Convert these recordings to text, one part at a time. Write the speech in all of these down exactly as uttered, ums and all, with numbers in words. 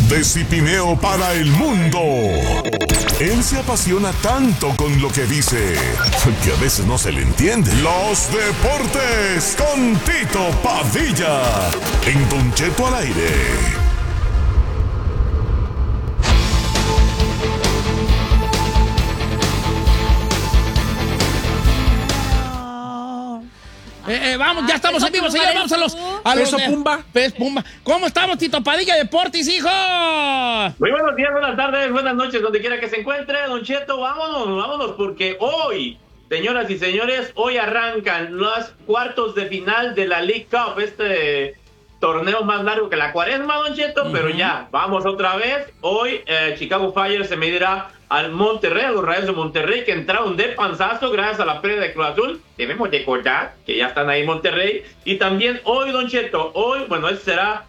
de Cipineo para el mundo. Él se apasiona tanto con lo que dice que a veces no se le entiende. Los deportes con Tito Padilla en Don Cheto al aire. Eh, eh, vamos, ya estamos en vivo, señor. Vamos a los. A los Peso de, Pumba. Pez Pumba. ¿Cómo estamos, Tito Padilla Deportes, hijo? Muy buenos días, buenas tardes, buenas noches, donde quiera que se encuentre. Don Cheto, vámonos, vámonos, porque hoy, señoras y señores, hoy arrancan los cuartos de final de la League Cup. Este torneo más largo que la cuaresma, Don Cheto, uh-huh. Pero ya, vamos otra vez. Hoy, eh, Chicago Fire se medirá al Monterrey, a los Rayos de Monterrey, que entraron de panzazo gracias a la pérdida de Cruz Azul. Debemos recordar que ya están ahí en Monterrey. Y también hoy, Don Cheto, hoy, bueno, este será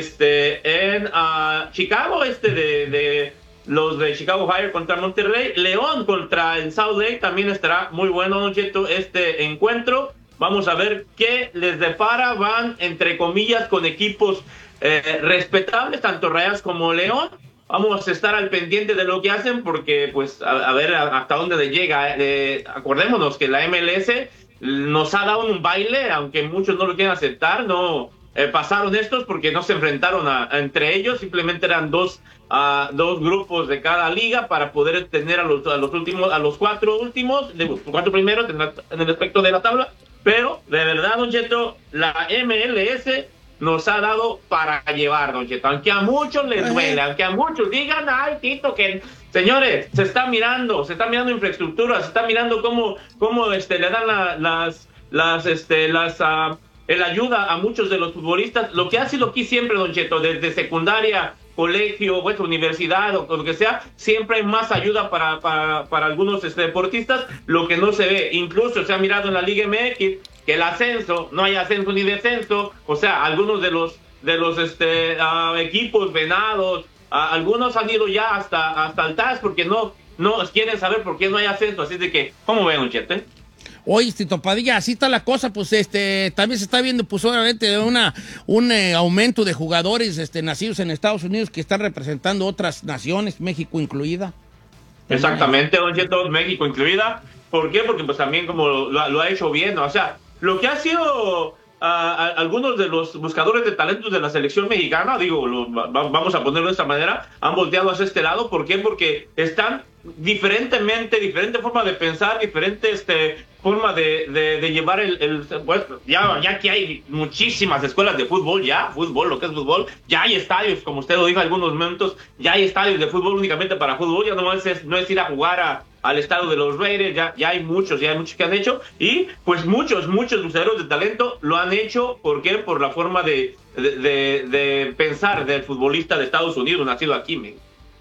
este, en uh, Chicago, este de, de los de Chicago Fire contra Monterrey. León contra el South Lake, también estará muy bueno, Don Cheto, este encuentro. Vamos a ver qué les depara. Van, entre comillas, con equipos eh, respetables, tanto Rayas como León. Vamos a estar al pendiente de lo que hacen porque, pues, a, a ver hasta dónde llega. Eh, acordémonos que la M L S nos ha dado un baile, aunque muchos no lo quieren aceptar. No eh, pasaron estos porque no se enfrentaron a, a entre ellos. Simplemente eran dos, uh, dos grupos de cada liga para poder tener a los, a los últimos, a los cuatro últimos, los cuatro primeros en, la, en el aspecto de la tabla. Pero, de verdad, Don Cheto, la M L S nos ha dado para llevar, Don Cheto, aunque a muchos les duele, aunque a muchos digan, ay, Tito, que... Señores, se está mirando, se está mirando infraestructura, se está mirando cómo, cómo este, le dan la, las, las, este, las, uh, el ayuda a muchos de los futbolistas, lo que ha sido aquí siempre, Don Cheto, desde secundaria, colegio, pues, universidad o lo que sea, siempre hay más ayuda para, para, para algunos este, deportistas, lo que no se ve, incluso se ha mirado en la Liga M X, que el ascenso, no hay ascenso ni descenso, o sea, algunos de los de los este uh, equipos venados, uh, algunos han ido ya hasta hasta el T A S porque no no quieren saber por qué no hay ascenso, así de que, ¿cómo ven, Don Cheto? Oye, Tito Padilla, así está la cosa, pues este también se está viendo, pues obviamente una un eh, aumento de jugadores este nacidos en Estados Unidos que están representando otras naciones, México incluida. Exactamente, Don Cheto, México incluida. ¿Por qué? Porque pues también como lo, lo ha hecho bien, ¿no? O sea, lo que ha sido uh, a, algunos de los buscadores de talentos de la selección mexicana, digo, lo, va, vamos a ponerlo de esta manera, han volteado hacia este lado. ¿Por qué? Porque están diferentemente, diferente forma de pensar, diferente este, forma de, de, de llevar el... el pues, ya, ya que hay muchísimas escuelas de fútbol, ya, fútbol, lo que es fútbol, ya hay estadios, como usted lo dijo en algunos momentos, ya hay estadios de fútbol únicamente para fútbol, ya no es, no es ir a jugar a al estado de los Raiders, ya, ya hay muchos, ya hay muchos que han hecho, y pues muchos, muchos luceros de talento lo han hecho. ¿Por qué? Por la forma de, de, de, de pensar del futbolista de Estados Unidos, nacido aquí, men.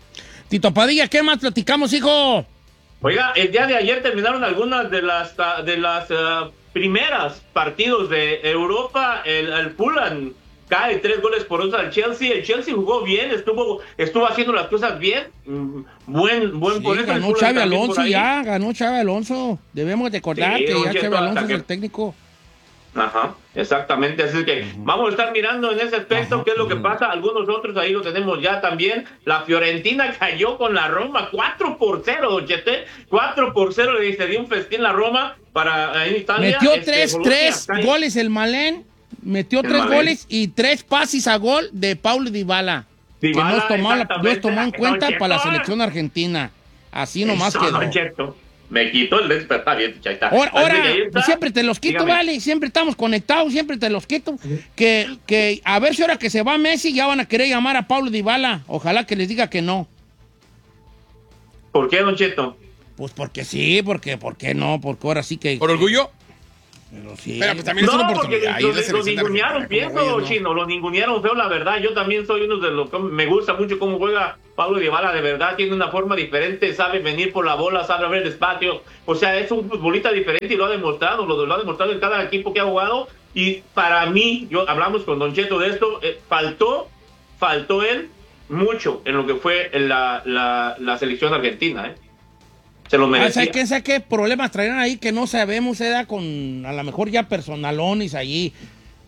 Tito Padilla, ¿qué más platicamos, hijo? Oiga, el día de ayer terminaron algunas de las de las uh, primeras partidos de Europa. El, el Fulham cae tres goles por dos al Chelsea. El Chelsea jugó bien, estuvo estuvo haciendo las cosas bien. Buen buen sí, por eso. Ganó Xabi Alonso ya, ganó Xabi Alonso. Debemos recordar sí, que ya Xabi Alonso es el técnico. Ajá, exactamente, así que uh-huh. Vamos a estar mirando en ese aspecto uh-huh. qué es lo que pasa. Algunos otros ahí lo tenemos ya también. La Fiorentina cayó con la Roma cuatro por cero, Don Chete, cuatro por cero le dio un festín la Roma para en Italia. Metió este, tres, tres goles el Malén, metió el tres Malén. goles y tres pases a gol de Paulo Dybala, Dybala que nos tomó, la, nos tomó en cuenta para la selección argentina. Así nomás Eso, quedó. Don Cheto. Me quitó el despertar, bien, ya está. Ahora, ahora siempre te los quito, dígame. Vale, siempre estamos conectados, siempre te los quito. Que, que a ver si ahora que se va Messi ya van a querer llamar a Paulo Dybala. Ojalá que les diga que no. ¿Por qué, Don Cheto? Pues porque sí, porque, ¿por qué no? Porque ahora sí que... ¿Por orgullo? Pero sí. Pero pues también no, es una oportunidad. No, porque lo, lo ningunearon viejo, no. Chino, lo ningunearon feo, la verdad. Yo también soy uno de los que me gusta mucho cómo juega Paulo Dybala, de verdad, tiene una forma diferente, sabe venir por la bola, sabe ver el espacio. O sea, es un futbolista diferente y lo ha demostrado, lo, lo ha demostrado en cada equipo que ha jugado. Y para mí, yo hablamos con Don Cheto de esto, eh, faltó, faltó él mucho en lo que fue la, la, la selección argentina, ¿eh? Se lo merecía. Ah, ¿sabes qué, qué problemas traerán ahí que no sabemos? Era con a lo mejor ya personalones allí.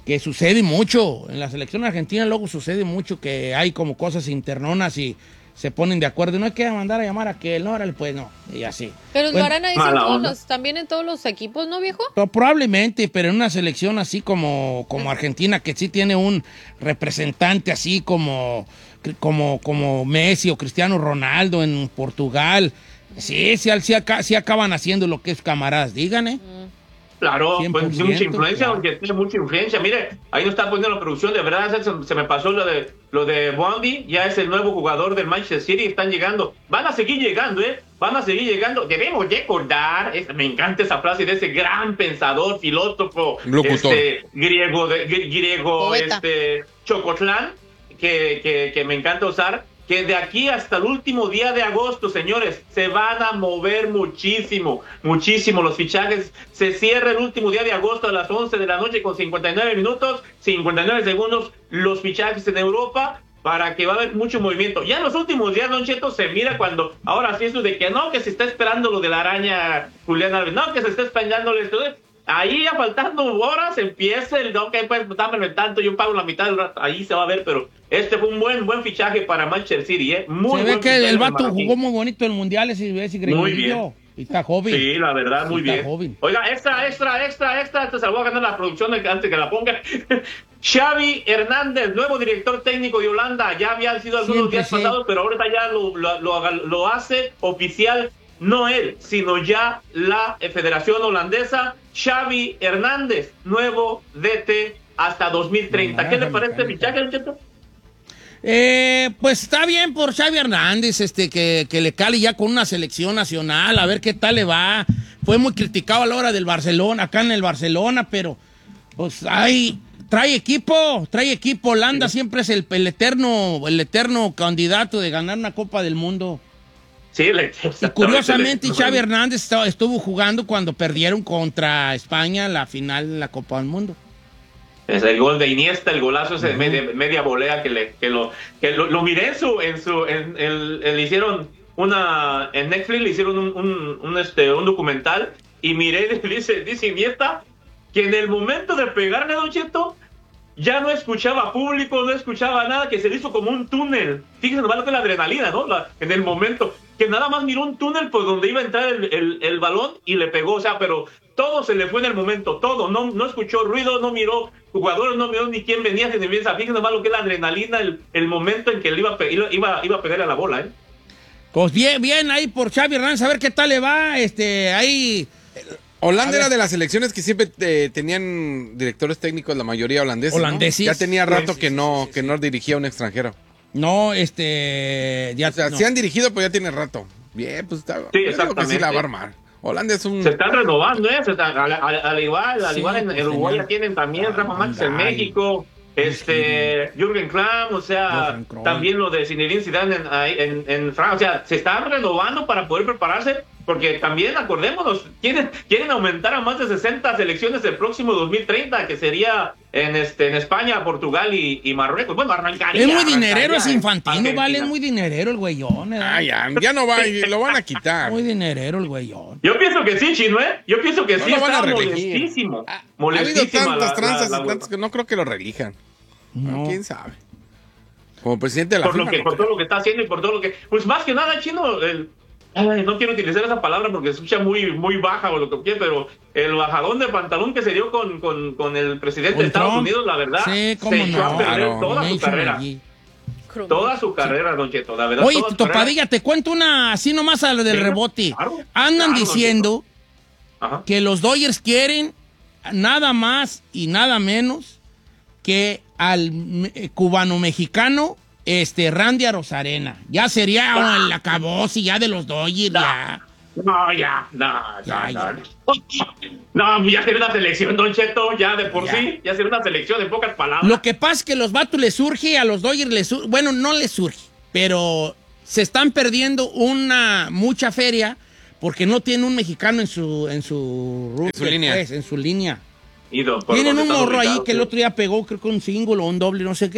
que sucede mucho. En la selección argentina luego sucede mucho que hay como cosas internonas y se ponen de acuerdo. No hay que mandar a llamar a aquel, no, órale, pues no, y así. Pero bueno, lo harán ahí en todos los, también en todos los equipos, ¿no, viejo? Probablemente, pero en una selección así como, como Argentina, que sí tiene un representante así como, como, como Messi o Cristiano Ronaldo en Portugal, sí, sí, sí, acá, sí acaban haciendo lo que es camaradas, digan, ¿eh? Mm. Claro, pues tiene mucha influencia, porque claro. tiene mucha influencia. Mire, ahí nos está poniendo la producción, de verdad, se, se me pasó lo de lo de Bondi, ya es el nuevo jugador del Manchester City, están llegando, van a seguir llegando, ¿eh? Van a seguir llegando. Debemos recordar, es, me encanta esa frase de ese gran pensador, filósofo, Locutor. este, griego, de, griego, Poeta. este, Chocotlán, que, que, que me encanta usar, que de aquí hasta el último día de agosto, señores, se van a mover muchísimo, muchísimo los fichajes. Se cierra el último día de agosto a las once de la noche con cincuenta y nueve minutos, cincuenta y nueve segundos, los fichajes en Europa, para que va a haber mucho movimiento. Ya en los últimos días, Don Cheto, se mira cuando, ahora sí eso de que no, que se está esperando lo de la araña Julián Álvarez, no, que se está esperando esto. Ahí ya faltando horas empieza el, ok, pues dámelo tanto, yo pago la mitad del rato, ahí se va a ver, pero este fue un buen buen fichaje para Manchester City, ¿eh? Muy se buen ve que el vato Martín. Jugó muy bonito en mundiales y ves y muy bien. Y está joven. Sí, la verdad, muy está bien. Joven. Oiga, extra, extra, extra, extra, este se lo voy a ganar la producción antes que la ponga. Xavi Hernández, nuevo director técnico de Holanda, ya había sido algunos Siempre días sí. pasados, pero ahorita ya lo, lo, lo, lo hace oficial. No él, sino ya la Federación Holandesa. Xavi Hernández, nuevo D T hasta dos mil treinta. No, ¿Qué le parece este fichaje, Cheto? Eh, pues está bien por Xavi Hernández, este, que, que le cale ya con una selección nacional, a ver qué tal le va. Fue muy criticado a la hora del Barcelona, acá en el Barcelona, pero pues hay, trae equipo, trae equipo. Holanda sí. siempre es el, el eterno, el eterno candidato de ganar una Copa del Mundo. Sí, le, y curiosamente Xavi Hernández estaba, estuvo jugando cuando perdieron contra España la final de la Copa del Mundo. Es el gol de Iniesta, el golazo ese uh-huh. de media, media volea que le que lo que lo, lo miré en su en su en el, el, le hicieron una en Netflix le hicieron un, un, un este un documental y miré dice dice Iniesta que en el momento de pegarle a Don Cheto ya no escuchaba público, no escuchaba nada, que se le hizo como un túnel. Fíjense nomás lo que es la adrenalina, ¿no? La, en el momento, que nada más miró un túnel por donde iba a entrar el, el, el balón y le pegó, o sea, pero todo se le fue en el momento, todo, no, no escuchó ruido, no miró jugadores, no miró ni quién venía, ni bien, fíjense nomás lo que es la adrenalina, el, el momento en que él iba a, iba, iba, iba a pegarle a la bola, ¿eh? Pues bien, bien ahí por Xavi Hernández, a ver qué tal le va, este, ahí... Holanda era de las selecciones que siempre eh, tenían directores técnicos, la mayoría holandeses, holandeses. ¿no? Ya tenía rato sí, que sí, no sí, sí, que no dirigía a un extranjero. No, este... Ya, o sea, no. sí han dirigido, pero ya tiene rato. Bien, pues está... Sí, exactamente. Que sí la va a armar. Holanda es un... Se están renovando, ¿eh? Se están, al, al, al igual, al sí, igual en, en Uruguay ya tienen también Rafa Márquez en México, este, sí. Jürgen Klopp, o sea, también lo de Zinedine Zidane en, en, en Francia, o sea, se están renovando para poder prepararse, porque también, acordémonos, quieren, quieren aumentar a más de sesenta selecciones el próximo dos mil treinta, que sería en este en España, Portugal y, y Marruecos. Bueno, arrancaría. Es muy dinerero, es infantino, vale, es muy dinero el güeyón. ¿eh? Ah, ya, ya no va, lo van a quitar. Muy dinero el güeyón. Yo pienso que sí, Chino, ¿eh? Yo pienso que no sí, está molestísimo. Ha, molestísimo. Ha habido tantas la, tranzas la, la, y tantas que no creo que lo relijan. No. ¿Quién sabe? Como presidente de la por FIFA, lo que, no por creo. todo lo que está haciendo y por todo lo que... Pues más que nada, Chino... El, Ay, no quiero utilizar esa palabra porque se escucha muy, muy baja o lo que quiera, pero el bajadón de pantalón que se dio con, con, con el presidente ¿Con de Estados Trump? Unidos, la verdad, sí, se echó no, a perder claro. toda su carrera. Allí. Toda su carrera, sí. Don Cheto, la verdad. Oye, Topadilla, te cuento una así nomás a lo del sí, rebote. Claro, Andan claro, diciendo que los Dodgers quieren nada más y nada menos que al cubano-mexicano Este, Randy Arozarena. Ya sería ah. el acabose ya de los Dodgers, no. ya. No, ya, no, ya, no, ya. no. No, ya sería una selección, Don Cheto, ya de por ya. sí, ya sería una selección en pocas palabras. Lo que pasa es que a los vatos les surge, a los Dodgers les surge, bueno, no les surge, pero se están perdiendo una mucha feria porque no tienen un mexicano en su en su, en su línea. Pues, en su línea. Ido, Tienen un morro ahí que el otro día pegó, creo que un single o un doble, no sé qué.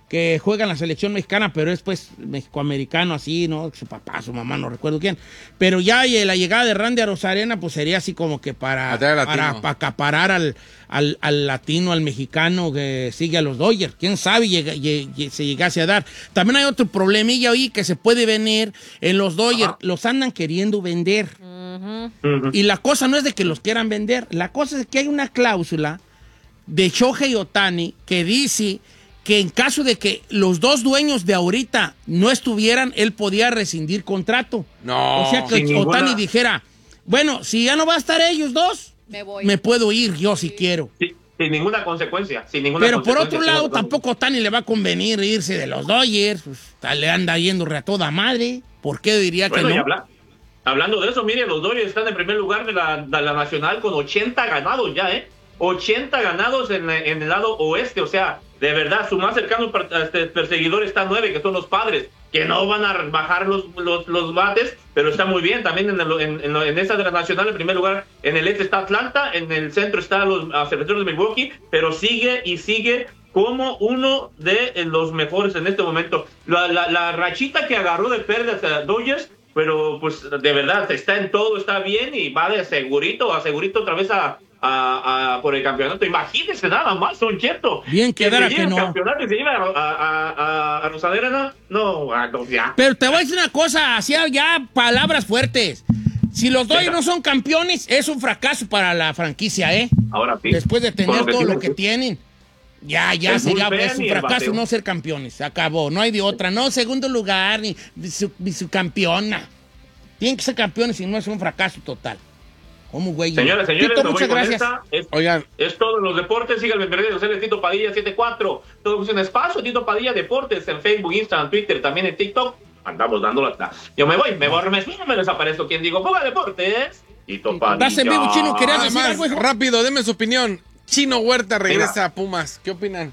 que juega en la selección mexicana, pero es pues mexicoamericano así, ¿no? Su papá, su mamá, no recuerdo quién. Pero ya la llegada de Randy Arozarena, pues sería así como que para, para, para acaparar al, al, al latino, al mexicano que sigue a los Dodgers. ¿Quién sabe llega, llega, se llegase a dar? También hay otro problemilla ahí que se puede venir en los Dodgers. Ajá. Los andan queriendo vender. Uh-huh. Uh-huh. Y la cosa no es de que los quieran vender. La cosa es que hay una cláusula de Shohei Ohtani que dice que en caso de que los dos dueños de ahorita no estuvieran, él podía rescindir contrato. No. O sea, que Ohtani ninguna... dijera, bueno, si ya no va a estar ellos dos, me, voy. me puedo ir yo si sí. quiero. Sí, sin ninguna consecuencia. Sin ninguna Pero consecuencia, por otro lado, tampoco a Ohtani le va a convenir irse de los Dodgers. Pues, le anda yendo re a toda madre. ¿Por qué diría bueno, que no? Habla, hablando de eso, mire, los Dodgers están en primer lugar de la, de la Nacional con ochenta ganados ya, ¿eh? ochenta ganados en, en el lado oeste, o sea, de verdad, su más cercano este, perseguidor está nueve, que son los Padres, que no van a bajar los, los, los bates, pero está muy bien. También en, el, en, en, en esa de la Nacional, en primer lugar, en el este está Atlanta, en el centro está los Cerveceros de Milwaukee, pero sigue y sigue como uno de los mejores en este momento. La, la, la rachita que agarró de pérdidas a Dodgers, pero pues de verdad, está en todo, está bien y va de segurito a segurito otra vez a... A, a, por el campeonato. Imagínense nada más, Don Cheto. Bien quedara que, que no. campeonato y se lleva a, a, a, a Rosadera, no, a, no ya. Pero te voy a decir una cosa, hacía ya palabras fuertes. Si los Dodgers no son campeones, es un fracaso para la franquicia, ¿eh? Ahora sí. Después de tener todo lo que tienen. Ya, ya es sería es un fracaso no ser campeones. Se acabó, no hay de otra. No segundo lugar, ni, ni, su, ni su campeona. Tienen que ser campeones y no es un fracaso total. ¿Cómo, güey? Señoras, señores, Tito, muchas gracias. Es, Oigan. Es todo en los deportes. Síganme en redes sociales, Tito Padilla setenta y cuatro. Todo es un espacio, Tito Padilla Deportes, en Facebook, Instagram, Twitter, también en TikTok. Andamos dando la... Yo me voy, me borro, me, me desaparezco. ¿Quién digo? Ponga Deportes. Tito Padilla. ¿Estás en vivo, Chino? ¿Querías decir algo, hijo? Rápido, deme su opinión. Chino Huerta regresa Venga. a Pumas. ¿Qué opinan?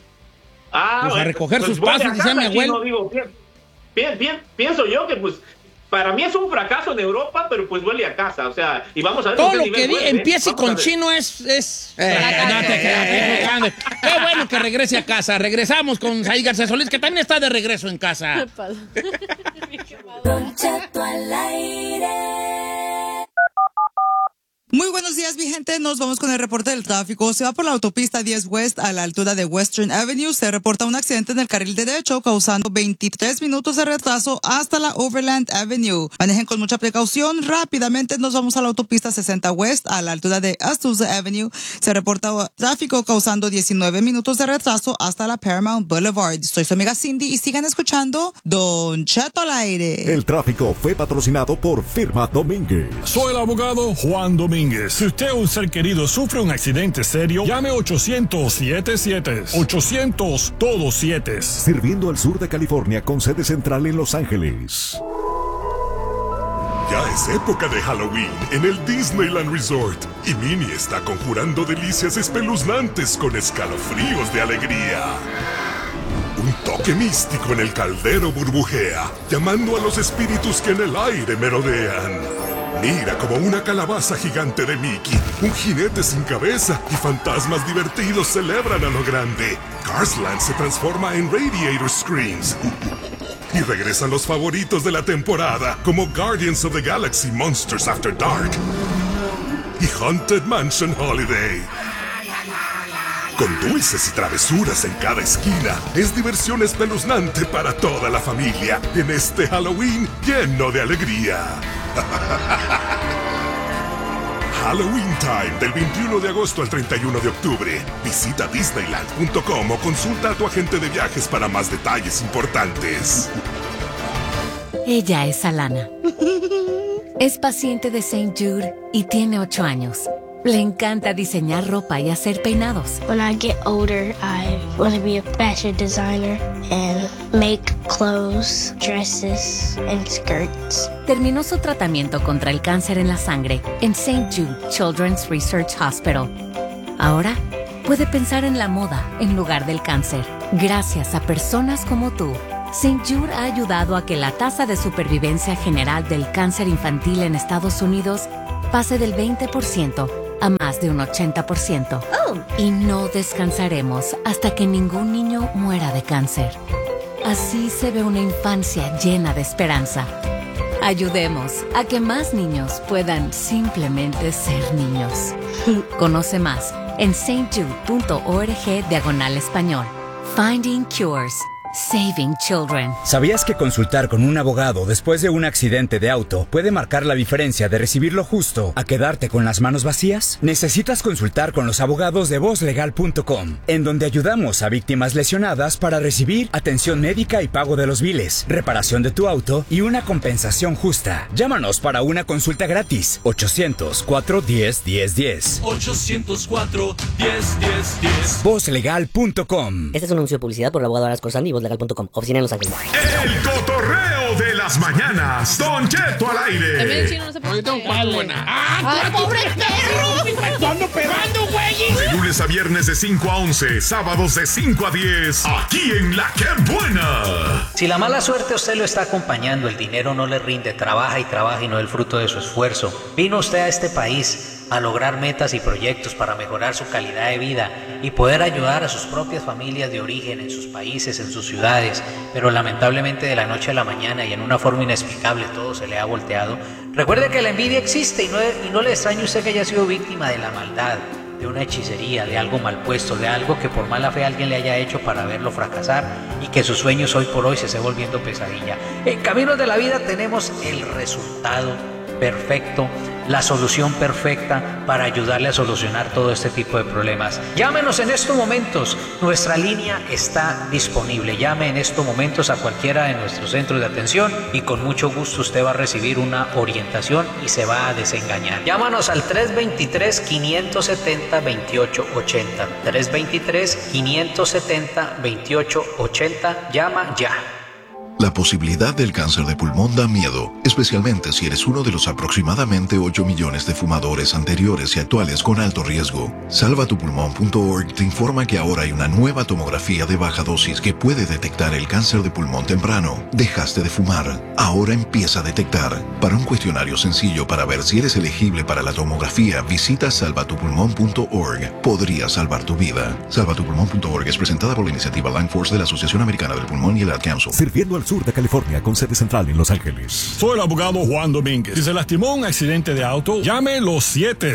Ah, pues a recoger pues, sus pasos, dice mi abuelo. Chino, digo, bien, bien, bien, pienso yo que pues... Para mí es un fracaso en Europa, pero pues vuelve a casa, o sea, y vamos a ver... Todo lo que di, empiece ¿eh? con Chino es... es... Eh, no te creas, qué bueno que regrese a casa. Regresamos con Said García Solís, que también está de regreso en casa. Don Cheto al aire. Muy buenos días, mi gente. Nos vamos con el reporte del tráfico. Se va por la autopista diez West a la altura de Western Avenue. Se reporta un accidente en el carril derecho causando veintitrés minutos de retraso hasta la Overland Avenue. Manejen con mucha precaución. Rápidamente nos vamos a la autopista sesenta West a la altura de Azusa Avenue. Se reporta tráfico causando diecinueve minutos de retraso hasta la Paramount Boulevard. Soy su amiga Cindy y sigan escuchando Don Cheto al aire. El tráfico fue patrocinado por Firma Domínguez. Soy el abogado Juan Domínguez. Si usted o un ser querido sufre un accidente serio, llame ochocientos siete siete. ochocientos todos siete. Sirviendo al sur de California con sede central en Los Ángeles. Ya es época de Halloween en el Disneyland Resort y Minnie está conjurando delicias espeluznantes con escalofríos de alegría. Un toque místico en el caldero burbujea, llamando a los espíritus que en el aire merodean. Mira como una calabaza gigante de Mickey, un jinete sin cabeza y fantasmas divertidos celebran a lo grande. Carsland se transforma en Radiator Screams. Y regresan los favoritos de la temporada, como Guardians of the Galaxy Monsters After Dark y Haunted Mansion Holiday. Con dulces y travesuras en cada esquina, es diversión espeluznante para toda la familia en este Halloween lleno de alegría. Halloween Time del veintiuno de agosto al treinta y uno de octubre. Visita disneyland punto com o consulta a tu agente de viajes para más detalles importantes. Ella es Alana. Es paciente de Saint Jude y tiene ocho años. Le encanta diseñar ropa y hacer peinados. When I get older, I want to be a fashion designer and make clothes, dresses, and skirts. Terminó su tratamiento contra el cáncer en la sangre en Saint Jude Children's Research Hospital. Ahora puede pensar en la moda en lugar del cáncer. Gracias a personas como tú, Saint Jude ha ayudado a que la tasa de supervivencia general del cáncer infantil en Estados Unidos pase del veinte por ciento a más más de un ochenta por ciento. Oh. Y no descansaremos hasta que ningún niño muera de cáncer. Así se ve una infancia llena de esperanza. Ayudemos a que más niños puedan simplemente ser niños. Conoce más en stjude.org diagonal español. Finding Cures. Saving Children. ¿Sabías que consultar con un abogado después de un accidente de auto puede marcar la diferencia de recibir lo justo a quedarte con las manos vacías? Necesitas consultar con los abogados de voz legal punto com, en donde ayudamos a víctimas lesionadas para recibir atención médica y pago de los biles, reparación de tu auto y una compensación justa. Llámanos para una consulta gratis. ochocientos, cuatro diez, diez diez. ochocientos cuatro, diez, diez, diez. voz legal punto com. Este es un anuncio de publicidad por el abogado Aras Corsani y voz legal punto com. Oficina en Los Ángeles. El cotorreo de las mañanas. Don Cheto al aire. También el chino no se puede. Ahorita un cuarto buena. ¡Ah, ¡ay, pobre perro! ¡Ando pegando, güey! De lunes a viernes de cinco a once, sábados de cinco a diez, aquí en La Que Buena. Si la mala suerte a usted lo está acompañando, el dinero no le rinde, trabaja y trabaja y no es el fruto de su esfuerzo. Vino usted a este país a lograr metas y proyectos para mejorar su calidad de vida y poder ayudar a sus propias familias de origen en sus países, en sus ciudades, pero lamentablemente de la noche a la mañana y en una forma inexplicable todo se le ha volteado. Recuerde que la envidia existe y no, y no le extrañe usted que haya sido víctima de la maldad, de una hechicería, de algo mal puesto, de algo que por mala fe alguien le haya hecho para verlo fracasar y que sus sueños hoy por hoy se esté volviendo pesadilla. En Caminos de la Vida tenemos el resultado perfecto, la solución perfecta para ayudarle a solucionar todo este tipo de problemas. Llámenos en estos momentos, nuestra línea está disponible. Llame en estos momentos a cualquiera de nuestros centros de atención y con mucho gusto usted va a recibir una orientación y se va a desengañar. Llámanos al tres dos tres, cinco siete cero, dos ocho ocho cero. tres dos tres, cinco siete cero, dos ocho ocho cero. Llama ya. La posibilidad del cáncer de pulmón da miedo, especialmente si eres uno de los aproximadamente ocho millones de fumadores anteriores y actuales con alto riesgo. salva tu pulmón punto org te informa que ahora hay una nueva tomografía de baja dosis que puede detectar el cáncer de pulmón temprano. Dejaste de fumar, ahora empieza a detectar. Para un cuestionario sencillo para ver si eres elegible para la tomografía, visita salva tu pulmón punto org. Podría salvar tu vida. salva tu pulmón punto org es presentada por la iniciativa Lung Force de la Asociación Americana del Pulmón y el Ad Council. Sirviendo al sur de California con sede central en Los Ángeles. Soy el abogado Juan Domínguez. Si se lastimó en un accidente de auto, llame los siete